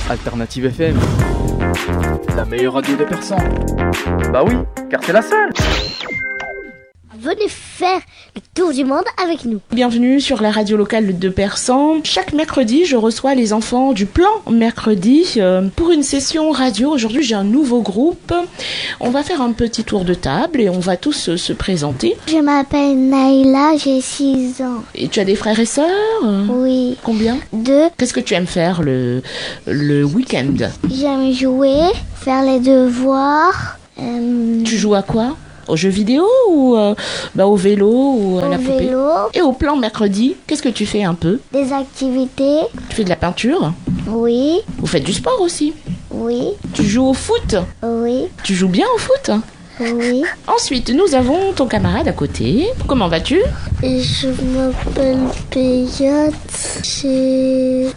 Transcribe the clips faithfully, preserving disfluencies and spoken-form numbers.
Alternative F M, la meilleure radio de Persan. Bah oui, car c'est la seule. Venez faire le tour du monde avec nous. Bienvenue sur la radio locale de Persan. Chaque mercredi, je reçois les enfants du plan mercredi euh, pour une session radio. Aujourd'hui, j'ai un nouveau groupe. On va faire un petit tour de table et on va tous euh, se présenter. Je m'appelle Naïla, j'ai six ans. Et tu as des frères et sœurs? Oui. Combien? Deux. Qu'est-ce que tu aimes faire le, le week-end? J'aime jouer, faire les devoirs. Euh... Tu joues à quoi? Aux jeux vidéo ou euh, bah, au vélo ou à au la poupée? vélo. Et au plan mercredi, qu'est-ce que tu fais un peu? Des activités. Tu fais de la peinture? Oui. Vous faites du sport aussi? Oui. Tu joues au foot? Oui. Tu joues bien au foot? Oui. Ensuite, nous avons ton camarade à côté. Comment vas-tu? Et je m'appelle Payat, j'ai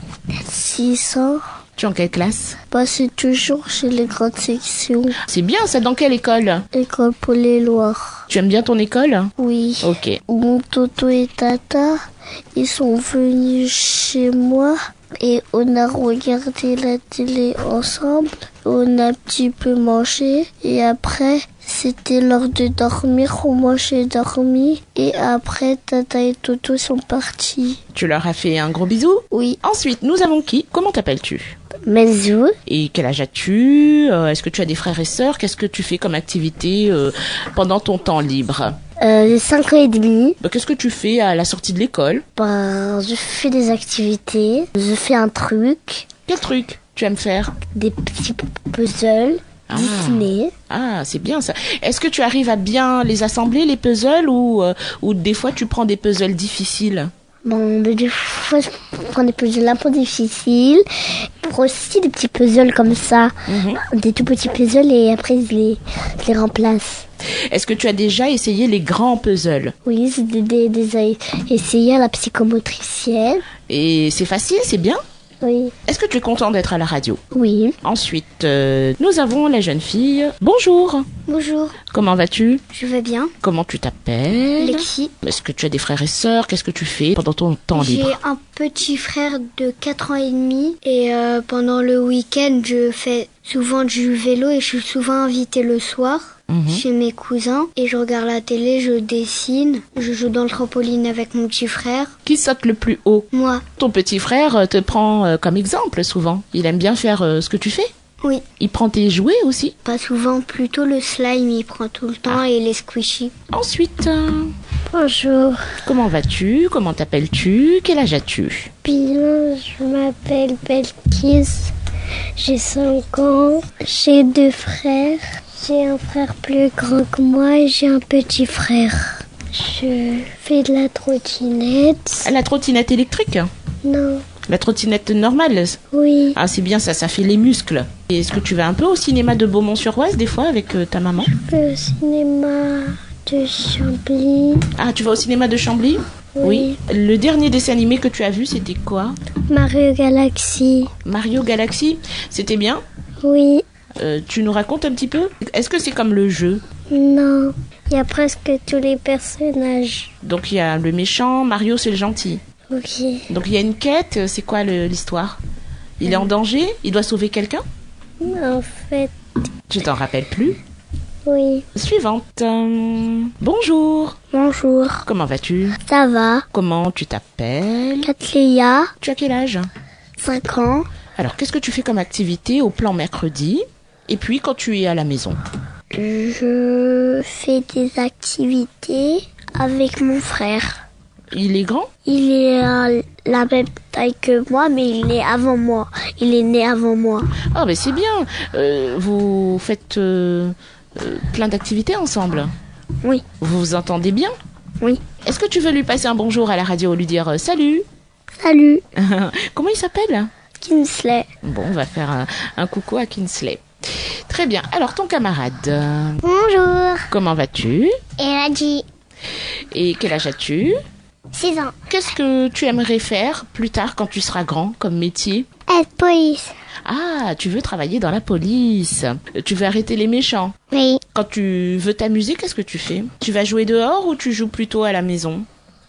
six ans. Tu es en quelle classe? Bah, c'est toujours chez les grandes sections. C'est bien ça, dans quelle école? École pour les Loirs. Tu aimes bien ton école? Oui. Ok. Mon toto et tata, ils sont venus chez moi et on a regardé la télé ensemble. On a un petit peu mangé et après, c'était l'heure de dormir. Moi, j'ai dormi et après, tata et toto sont partis. Tu leur as fait un gros bisou? Oui. Ensuite, nous avons qui? Comment t'appelles-tu? Melzou. Et quel âge as-tu? euh, Est-ce que tu as des frères et sœurs? Qu'est-ce que tu fais comme activité euh, pendant ton temps libre? Euh, j'ai cinq ans et demi. Bah, qu'est-ce que tu fais à la sortie de l'école? Bah, je fais des activités. Je fais un truc. Quel truc tu aimes faire? Des petits puzzles. Ah. Disney. Ah, c'est bien ça. Est-ce que tu arrives à bien les assembler, les puzzles, ou, euh, ou des fois tu prends des puzzles difficiles? Bon, des fois, je prends des puzzles un peu difficiles. Pour aussi des petits puzzles comme ça. Mm-hmm. Des tout petits puzzles et après, je les, je les remplace. Est-ce que tu as déjà essayé les grands puzzles? Oui, j'ai déjà essayé à la psychomotricienne. Et c'est facile, c'est bien? Oui. Est-ce que tu es content d'être à la radio? Oui. Ensuite, euh, nous avons la jeune fille. Bonjour. Bonjour. Comment vas-tu? Je vais bien. Comment tu t'appelles? Lexi. Est-ce que tu as des frères et sœurs? Qu'est-ce que tu fais pendant ton temps libre? J'ai un petit frère de quatre ans et demi et euh, pendant le week-end, je fais souvent du vélo et je suis souvent invitée le soir. Mmh. Chez mes cousins et je regarde la télé, je dessine, je joue dans le trampoline avec mon petit frère. Qui saute le plus haut? Moi. Ton petit frère te prend euh, comme exemple souvent. Il aime bien faire euh, ce que tu fais? Oui. Il prend tes jouets aussi? Pas souvent, plutôt le slime, il prend tout le temps ah. et les squishies. Ensuite, euh... bonjour. Comment vas-tu? Comment t'appelles-tu? Quel âge as-tu? Bien, je m'appelle Belkis, j'ai cinq ans, j'ai deux frères. J'ai un frère plus grand que moi et j'ai un petit frère. Je fais de la trottinette. La trottinette électrique? Non. La trottinette normale? Oui. Ah, c'est bien ça, ça fait les muscles. Et est-ce que tu vas un peu au cinéma de Beaumont-sur-Oise des fois avec euh, ta maman? Je vais au cinéma de Chambly. Ah, tu vas au cinéma de Chambly? Oui. Oui. Le dernier dessin animé que tu as vu, c'était quoi? Mario Galaxy. Mario Galaxy? C'était bien? Oui. Euh, tu nous racontes un petit peu? Est-ce que c'est comme le jeu? Non, il y a presque tous les personnages. Donc il y a le méchant, Mario c'est le gentil. Ok. Donc il y a une quête, c'est quoi le, l'histoire? Il est en danger? Il doit sauver quelqu'un? En fait... Je t'en rappelle plus? Oui. Suivante. Euh, bonjour. Bonjour. Comment vas-tu? Ça va. Comment tu t'appelles? Catléa. Tu as quel âge? cinq ans. Alors qu'est-ce que tu fais comme activité au plan mercredi? Et puis quand tu es à la maison? Je fais des activités avec mon frère. Il est grand? Il est à la même taille que moi, mais il est avant moi. Il est né avant moi. Ah, ben c'est bien. Euh, vous faites euh, euh, plein d'activités ensemble? Oui. Vous vous entendez bien? Oui. Est-ce que tu veux lui passer un bonjour à la radio, lui dire euh, salut? Salut. Comment il s'appelle? Kinsley. Bon, on va faire un, un coucou à Kinsley. Très bien. Alors, ton camarade. Bonjour. Comment vas-tu? Elodie. Et quel âge as-tu? six ans. Qu'est-ce que tu aimerais faire plus tard quand tu seras grand comme métier? Être police. Ah, tu veux travailler dans la police. Tu veux arrêter les méchants. Oui. Quand tu veux t'amuser, qu'est-ce que tu fais? Tu vas jouer dehors ou tu joues plutôt à la maison?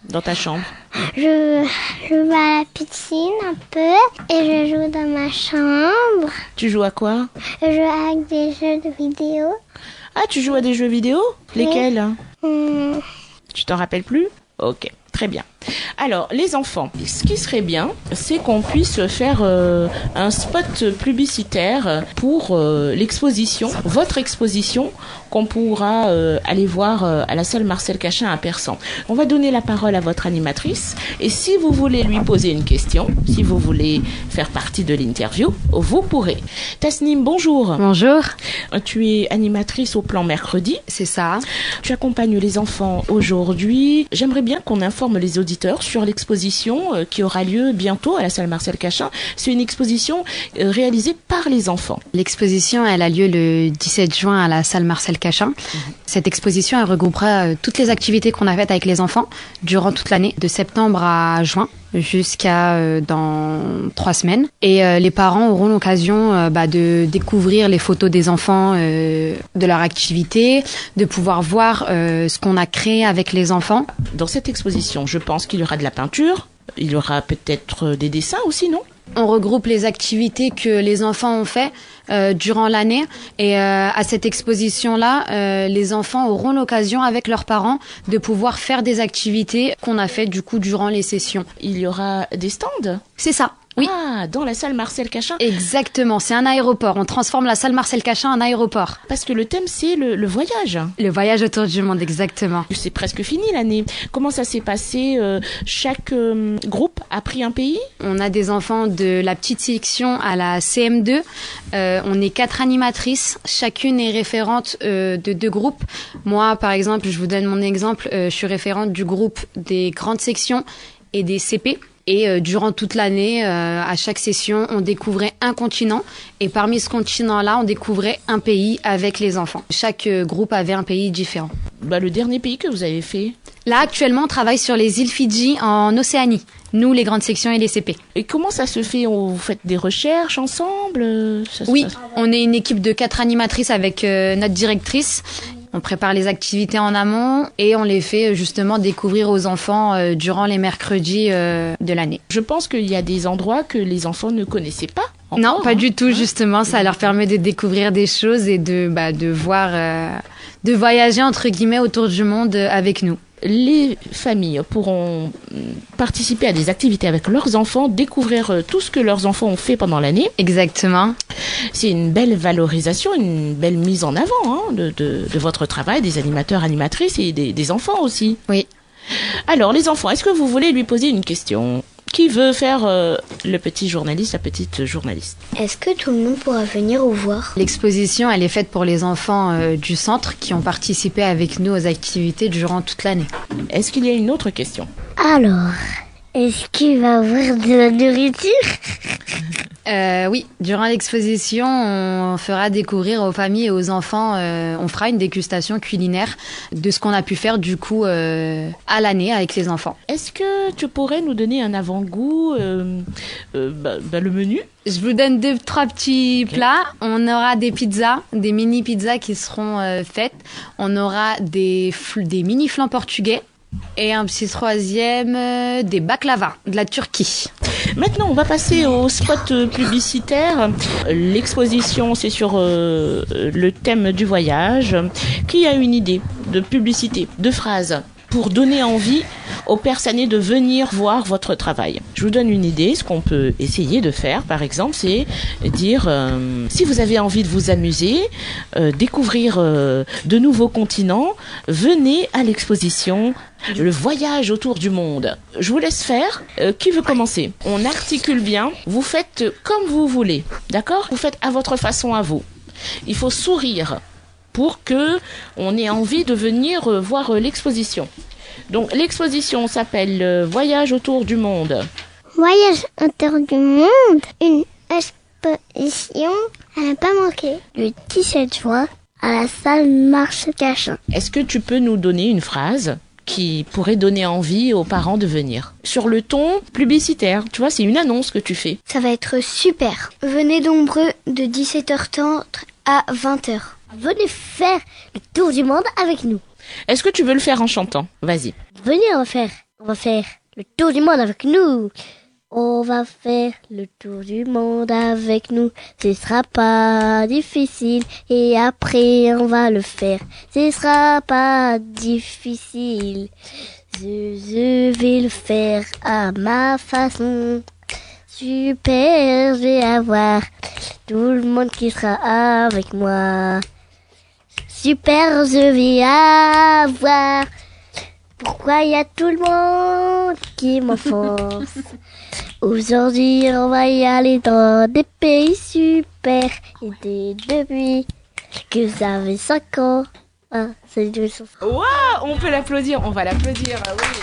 dans ta chambre? Je, je vais à la piscine un peu et je joue dans ma chambre. Tu joues à quoi? Je joue avec des jeux de vidéo. Ah, tu joues à des jeux vidéo? Lesquels? Hum, Tu t'en rappelles plus? Ok, très bien. Alors, les enfants, ce qui serait bien, c'est qu'on puisse faire euh, un spot publicitaire pour euh, l'exposition, votre exposition, qu'on pourra euh, aller voir euh, à la salle Marcel Cachin à Persan. On va donner la parole à votre animatrice, et si vous voulez lui poser une question, si vous voulez faire partie de l'interview, vous pourrez. Tasnim, bonjour. Bonjour. Tu es animatrice au plan mercredi. C'est ça. Tu accompagnes les enfants aujourd'hui. J'aimerais bien qu'on informe les auditeurs sur l'exposition euh, qui aura lieu bientôt à la salle Marcel Cachin. C'est une exposition euh, réalisée par les enfants. L'exposition, elle a lieu le dix-sept juin à la salle Marcel Cachin. Mmh. Cette exposition, elle regroupera euh, toutes les activités qu'on a faites avec les enfants durant toute l'année, de septembre à juin, jusqu'à euh, dans trois semaines. Et euh, les parents auront l'occasion euh, bah, de découvrir les photos des enfants, euh, de leur activité, de pouvoir voir euh, ce qu'on a créé avec les enfants. Dans cette exposition, je pense qu'il y aura de la peinture, il y aura peut-être des dessins aussi, non? On regroupe les activités que les enfants ont fait euh, durant l'année et euh, à cette exposition-là, euh, les enfants auront l'occasion avec leurs parents de pouvoir faire des activités qu'on a faites du coup durant les sessions. Il y aura des stands? C'est ça. Oui. Ah, dans la salle Marcel Cachin. Exactement, c'est un aéroport. On transforme la salle Marcel Cachin en aéroport. Parce que le thème, c'est le, le voyage. Le voyage autour du monde, exactement. C'est presque fini l'année. Comment ça s'est passé? euh, Chaque euh, groupe a pris un pays? On a des enfants de la petite section à la C M deux. Euh, on est quatre animatrices. Chacune est référente euh, de deux groupes. Moi, par exemple, je vous donne mon exemple. Euh, je suis référente du groupe des grandes sections et des C P. Et euh, durant toute l'année, euh, à chaque session, on découvrait un continent. Et parmi ce continent-là, on découvrait un pays avec les enfants. Chaque euh, groupe avait un pays différent. Bah, le dernier pays que vous avez fait? Là, actuellement, on travaille sur les îles Fidji en Océanie. Nous, les grandes sections et les C P. Et comment ça se fait? Vous faites des recherches ensemble? Ça se Oui, passe... on est une équipe de quatre animatrices avec euh, notre directrice. On prépare les activités en amont et on les fait justement découvrir aux enfants euh, durant les mercredis euh, de l'année. Je pense qu'il y a des endroits que les enfants ne connaissaient pas. Encore, non, pas hein. du tout, justement. Ça leur permet de découvrir des choses et de, bah, de voir, euh, de voyager entre guillemets autour du monde avec nous. Les familles pourront participer à des activités avec leurs enfants, découvrir tout ce que leurs enfants ont fait pendant l'année. Exactement. C'est une belle valorisation, une belle mise en avant hein, de, de, de votre travail, des animateurs, animatrices et des, des enfants aussi. Oui. Alors, les enfants, est-ce que vous voulez lui poser une question ? Qui veut faire euh, le petit journaliste, la petite journaliste? Est-ce que tout le monde pourra venir ou voir? L'exposition, elle est faite pour les enfants euh, du centre qui ont participé avec nous aux activités durant toute l'année. Est-ce qu'il y a une autre question? Alors, est-ce qu'il va y avoir de la nourriture? Euh, oui, durant l'exposition, on fera découvrir aux familles et aux enfants, euh, on fera une dégustation culinaire de ce qu'on a pu faire du coup euh, à l'année avec les enfants. Est-ce que tu pourrais nous donner un avant-goût, euh, euh, bah, bah, le menu? Je vous donne deux, trois petits okay. plats. On aura des pizzas, des mini pizzas qui seront euh, faites. On aura des, des mini flans portugais. Et un petit troisième, euh, des baklava, de la Turquie. Maintenant, on va passer au spot publicitaire. L'exposition, c'est sur euh, le thème du voyage. Qui a une idée de publicité, de phrase pour donner envie aux personnes de venir voir votre travail? Je vous donne une idée. Ce qu'on peut essayer de faire, par exemple, c'est dire euh, si vous avez envie de vous amuser, euh, découvrir euh, de nouveaux continents, venez à l'exposition Le voyage autour du monde. Je vous laisse faire. Euh, qui veut commencer? On articule bien. Vous faites comme vous voulez. D'accord? Vous faites à votre façon à vous. Il faut sourire pour que on ait envie de venir euh, voir euh, l'exposition. Donc l'exposition s'appelle euh, Voyage autour du monde. Voyage autour du monde, une exposition à ne pas manquer. Le dix-sept juin à la salle Marcel Cachin. Est-ce que tu peux nous donner une phrase qui pourrait donner envie aux parents de venir? Sur le ton publicitaire, tu vois, c'est une annonce que tu fais. Ça va être super. Venez nombreux de dix-sept heures trente à vingt heures. Venez faire le tour du monde avec nous. Est-ce que tu veux le faire en chantant? Vas-y. Venez en faire On va faire le tour du monde avec nous. On va faire le tour du monde avec nous. Ce sera pas difficile. Et après, on va le faire. Ce sera pas difficile. Je, je vais le faire à ma façon. Super, je vais avoir tout le monde qui sera avec moi. Super, je vais avoir. Pourquoi il y a tout le monde qui m'enfonce? Aujourd'hui, on va y aller dans des pays super. Et dès depuis que j'avais cinq ans. Ah, c'est une chanson. Waouh, on peut l'applaudir, on va l'applaudir. Ah oui.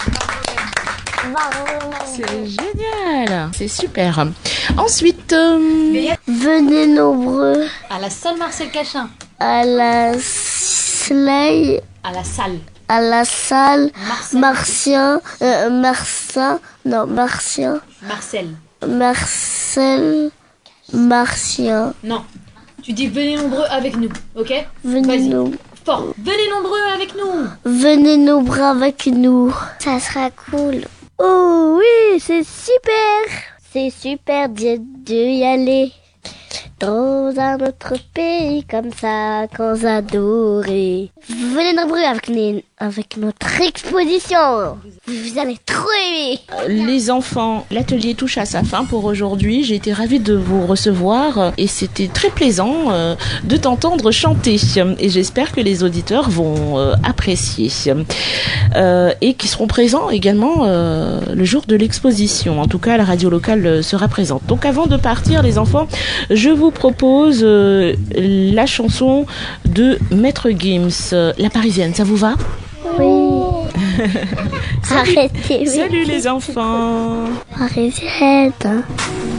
C'est génial, c'est super. Ensuite, euh... venez nombreux à la salle Marcel Cachin. À la slay. À la salle. À la salle Martien, euh, Marcin, non, Martien. Marcel. Marcel, Martien. Non, tu dis venez nombreux avec nous, ok? Venez nous. Fort, venez nombreux avec nous. Venez nombreux avec nous. Ça sera cool. Oh oui, c'est super. C'est super de, de y aller dans un autre pays comme ça, qu'on adorait. Venez nombreux avec, les, avec notre exposition. Vous allez trop aimer. Les enfants, l'atelier touche à sa fin pour aujourd'hui. J'ai été ravie de vous recevoir et c'était très plaisant euh, de t'entendre chanter. Et j'espère que les auditeurs vont euh, apprécier euh, et qui seront présents également euh, le jour de l'exposition. En tout cas, la radio locale sera présente. Donc avant de partir, les enfants, je vous propose euh, la chanson de Maître Gims, euh, La Parisienne. Ça vous va? Oui. Salut. Arrêtez. Salut les enfants. Parisienne.